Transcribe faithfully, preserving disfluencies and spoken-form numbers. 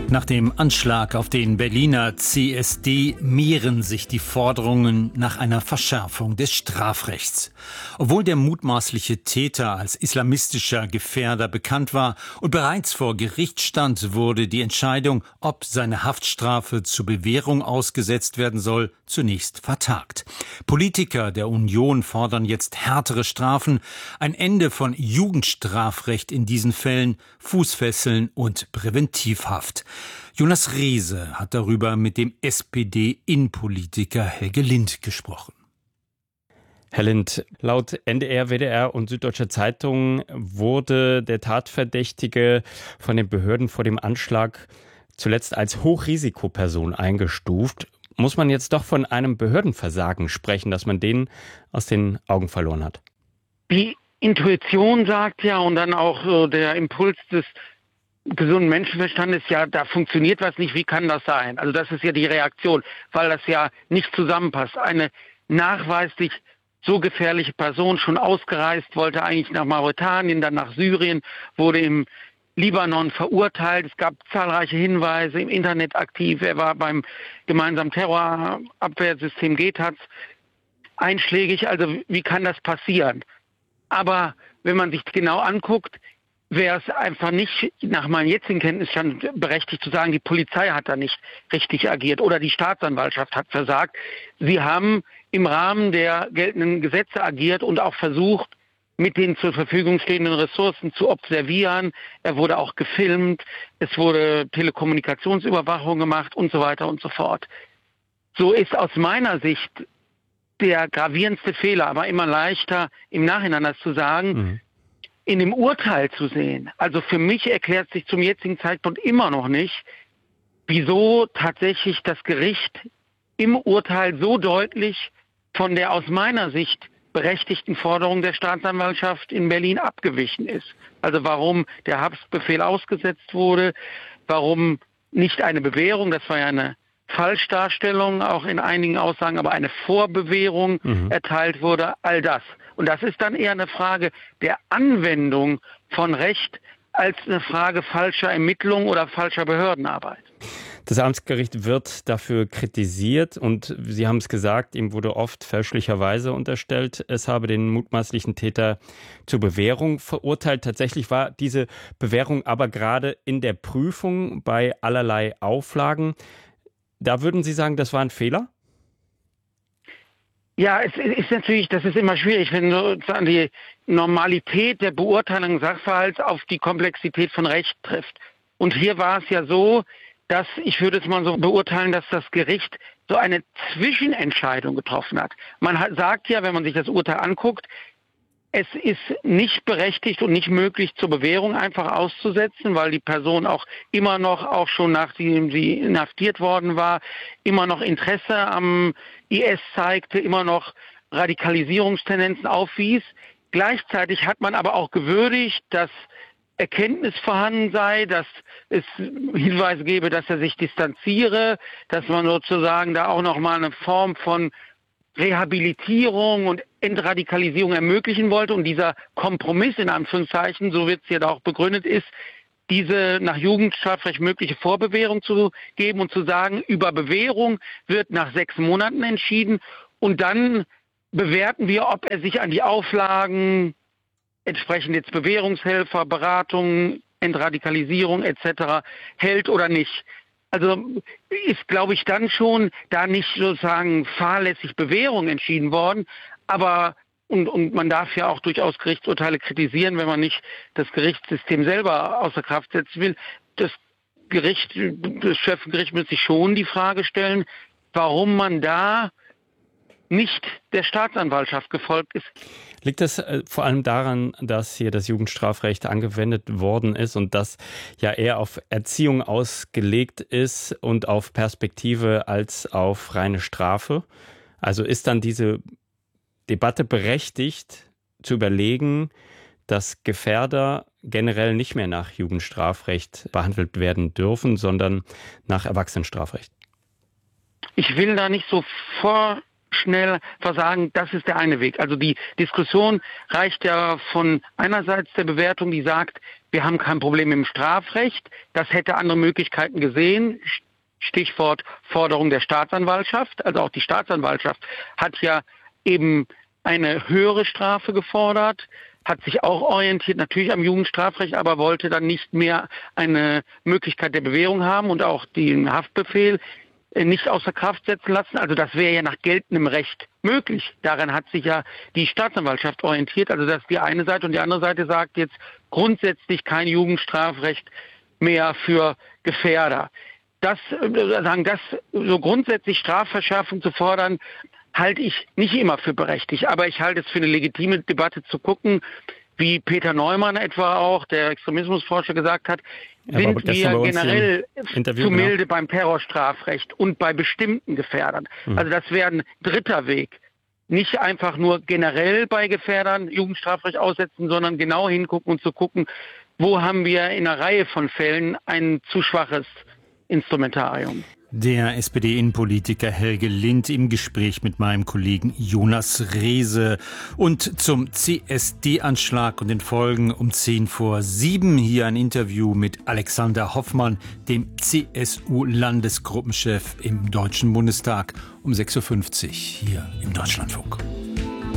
Nach dem Anschlag auf den Berliner C S D mehren sich die Forderungen nach einer Verschärfung des Strafrechts. Obwohl der mutmaßliche Täter als islamistischer Gefährder bekannt war und bereits vor Gericht stand, wurde die Entscheidung, ob seine Haftstrafe zur Bewährung ausgesetzt werden soll, zunächst vertagt. Politiker der Union fordern jetzt härtere Strafen, ein Ende von Jugendstrafrecht in diesen Fällen, Fußfesseln und Präventivhaft. Jonas Rehse hat darüber mit dem S P D-Innenpolitiker Helge Lind gesprochen. Herr Lind, laut N D R, W D R und Süddeutscher Zeitung wurde der Tatverdächtige von den Behörden vor dem Anschlag zuletzt als Hochrisikoperson eingestuft. Muss man jetzt doch von einem Behördenversagen sprechen, dass man den aus den Augen verloren hat? Die Intuition sagt ja, und dann auch so der Impuls des gesunden Menschenverstandes, ja, da funktioniert was nicht, wie kann das sein? Also das ist ja die Reaktion, weil das ja nicht zusammenpasst. Eine nachweislich so gefährliche Person, schon ausgereist, wollte eigentlich nach Mauretanien, dann nach Syrien, wurde im Libanon verurteilt. Es gab zahlreiche Hinweise, im Internet aktiv. Er war beim gemeinsamen Terrorabwehrsystem G T A Z einschlägig. Also wie kann das passieren? Aber wenn man sich genau anguckt, wäre es einfach nicht nach meinem jetzigen Kenntnisstand berechtigt zu sagen, die Polizei hat da nicht richtig agiert oder die Staatsanwaltschaft hat versagt. Sie haben im Rahmen der geltenden Gesetze agiert und auch versucht, mit den zur Verfügung stehenden Ressourcen zu observieren. Er wurde auch gefilmt, es wurde Telekommunikationsüberwachung gemacht und so weiter und so fort. So ist aus meiner Sicht der gravierendste Fehler, aber immer leichter im Nachhinein das zu sagen, mhm. in dem Urteil zu sehen. Also für mich erklärt sich zum jetzigen Zeitpunkt immer noch nicht, wieso tatsächlich das Gericht im Urteil so deutlich von der aus meiner Sicht berechtigten Forderung der Staatsanwaltschaft in Berlin abgewichen ist. Also warum der Haftbefehl ausgesetzt wurde, warum nicht eine Bewährung, das war ja eine Falschdarstellung, auch in einigen Aussagen, aber eine Vorbewährung mhm. erteilt wurde, all das. Und das ist dann eher eine Frage der Anwendung von Recht als eine Frage falscher Ermittlung oder falscher Behördenarbeit. Das Amtsgericht wird dafür kritisiert und Sie haben es gesagt, ihm wurde oft fälschlicherweise unterstellt, es habe den mutmaßlichen Täter zur Bewährung verurteilt. Tatsächlich war diese Bewährung aber gerade in der Prüfung bei allerlei Auflagen. Da würden Sie sagen, das war ein Fehler? Ja, es ist natürlich, das ist immer schwierig, wenn sozusagen die Normalität der Beurteilung des Sachverhalts auf die Komplexität von Recht trifft. Und hier war es ja so, dass, ich würde es mal so beurteilen, dass das Gericht so eine Zwischenentscheidung getroffen hat. Man hat, sagt ja, wenn man sich das Urteil anguckt, es ist nicht berechtigt und nicht möglich, zur Bewährung einfach auszusetzen, weil die Person auch immer noch, auch schon nachdem sie inhaftiert worden war, immer noch Interesse am I S zeigte, immer noch Radikalisierungstendenzen aufwies. Gleichzeitig hat man aber auch gewürdigt, dass Erkenntnis vorhanden sei, dass es Hinweise gebe, dass er sich distanziere, dass man sozusagen da auch nochmal eine Form von Rehabilitierung und Entradikalisierung ermöglichen wollte. Und dieser Kompromiss in Anführungszeichen, so wird es ja auch begründet, ist, diese nach Jugendstrafrecht mögliche Vorbewährung zu geben und zu sagen, über Bewährung wird nach sechs Monaten entschieden und dann bewerten wir, ob er sich an die Auflagen entsprechend jetzt Bewährungshelfer, Beratung, Entradikalisierung et cetera hält oder nicht. Also ist, glaube ich, dann schon da nicht sozusagen fahrlässig Bewährung entschieden worden, aber und, und man darf ja auch durchaus Gerichtsurteile kritisieren, wenn man nicht das Gerichtssystem selber außer Kraft setzen will. Das Gericht, das Schöffengericht muss sich schon die Frage stellen, warum man da nicht der Staatsanwaltschaft gefolgt ist. Liegt das äh, vor allem daran, dass hier das Jugendstrafrecht angewendet worden ist und das ja eher auf Erziehung ausgelegt ist und auf Perspektive als auf reine Strafe? Also ist dann diese Debatte berechtigt, zu überlegen, dass Gefährder generell nicht mehr nach Jugendstrafrecht behandelt werden dürfen, sondern nach Erwachsenenstrafrecht? Ich will da nicht so vor schnell versagen, das ist der eine Weg. Also die Diskussion reicht ja von einerseits der Bewertung, die sagt, wir haben kein Problem im Strafrecht, das hätte andere Möglichkeiten gesehen. Stichwort Forderung der Staatsanwaltschaft. Also auch die Staatsanwaltschaft hat ja eben eine höhere Strafe gefordert, hat sich auch orientiert natürlich am Jugendstrafrecht, aber wollte dann nicht mehr eine Möglichkeit der Bewährung haben und auch den Haftbefehl nicht außer Kraft setzen lassen. Also das wäre ja nach geltendem Recht möglich. Daran hat sich ja die Staatsanwaltschaft orientiert. Also das ist die eine Seite und die andere Seite sagt jetzt grundsätzlich kein Jugendstrafrecht mehr für Gefährder. Das, sagen, das so grundsätzlich Strafverschärfung zu fordern, halte ich nicht immer für berechtigt. Aber ich halte es für eine legitime Debatte zu gucken, wie Peter Neumann etwa auch, der Extremismusforscher, gesagt hat, sind wir generell zu milde beim Terrorstrafrecht und bei bestimmten Gefährdern. Mhm. Also das wäre ein dritter Weg. Nicht einfach nur generell bei Gefährdern Jugendstrafrecht aussetzen, sondern genau hingucken und zu gucken, wo haben wir in einer Reihe von Fällen ein zu schwaches Instrumentarium. Der S P D-Innenpolitiker Helge Lind im Gespräch mit meinem Kollegen Jonas Rehse. Und zum C S D-Anschlag und den Folgen um zehn vor sieben hier ein Interview mit Alexander Hoffmann, dem C S U-Landesgruppenchef im Deutschen Bundestag, um sechs Uhr fünfzig hier im Deutschlandfunk.